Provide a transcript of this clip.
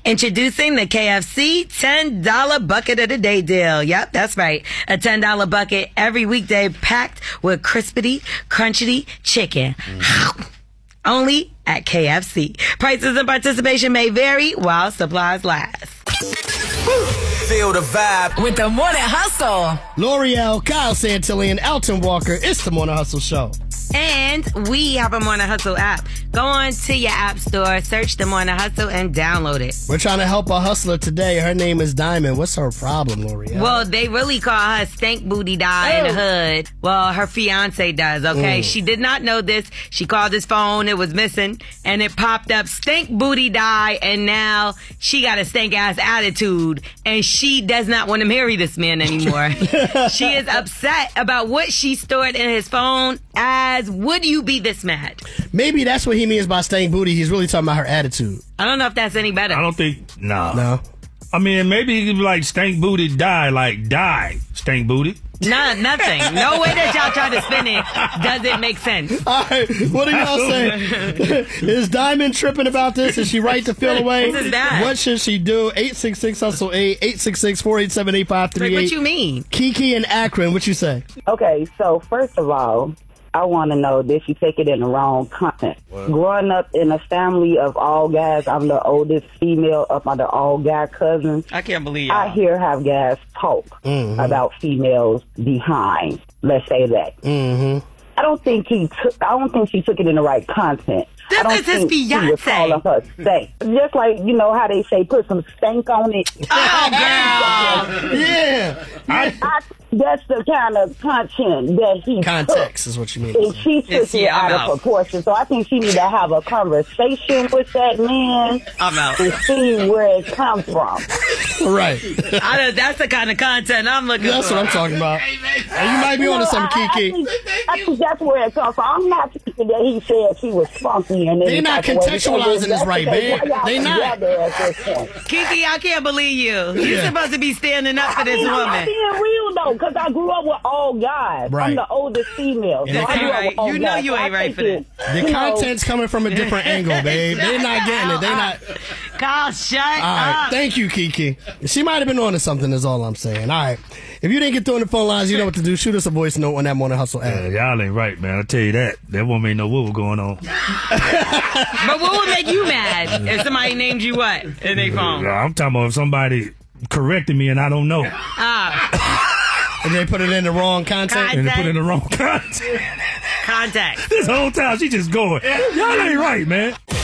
Introducing the KFC $10 bucket of the day deal. Yep, that's right. A $10 bucket every weekday packed with crispity, crunchy chicken. Only at KFC. Prices and participation may vary while supplies last. Feel the vibe with the Morning Hustle. L'Oreal, Kyle Santilli, and Alton Walker. It's the Morning Hustle Show. And we have a Morning Hustle app. Go on to your app store, search the Morning Hustle, and download it. We're trying to help a hustler today. Her name is Diamond. What's her problem, L'Oreal? Well, they really call her Stank Booty Die in the hood. Well, her fiance does, okay? She did not know this. She called his phone. It was missing. And it popped up Stank Booty Die. And now she got a stank-ass attitude. And she does not want to marry this man anymore. She is upset about what she stored in his phone. As would you be this mad? Maybe that's what he means by stank booty. He's really talking about her attitude. I don't know if that's any better. I don't think, No. I mean, maybe he could be like stank booty die, like die stank booty. Nothing. No way that y'all try to spin it doesn't make sense. All right, what do y'all say? Is Diamond tripping about this? Is she right to feel away? This is bad. What should she do? 866-HUSTLE-8, 866-487-8538. Like, what you mean? Kiki in Akron, what you say? Okay, so first of all, I want to know, did she take it in the wrong content? Growing up in a family of all guys, I'm the oldest female of my all guy cousins. I can't believe I hear how guys talk about females behind. Let's say that. I don't think she took it in the right content. This I don't is his think she was calling her stank. Just like, you know how they say, put some stank on it. Oh, girl. Yeah. That's the kind of content that he Context took. is what you mean. And she took it out of proportion. So I think she need to have a conversation with that man and see where it comes from. Right. That's the kind of content I'm looking That's for. what I'm talking about. And you might be onto something, Kiki. I think that's where it comes from. I'm not thinking that he said she was funky. And They're not contextualizing this right, babe. They not. Kiki, I can't believe you. You're supposed to be standing up for this woman. I'm being real, though, because I grew up with all guys. Right. I'm the oldest female. So This I ain't grew up right. with all You know guys. you So I ain't right think for this. The content's coming from a different angle, babe. They're not getting it. They're not. Kyle, shut All right. up. Thank you, Kiki. She might have been on to something, is all I'm saying. All right. If you didn't get through on the phone lines, you know what to do. Shoot us a voice note on that Morning Hustle app. Y'all ain't right, man. I tell you that. That woman ain't know what was going on. But what would make you mad if somebody named you what in their phone? I'm talking about if somebody corrected me and I don't know. And they put it in the wrong content. And they put it in the wrong content. Contact. This whole time she just going, y'all ain't right, man.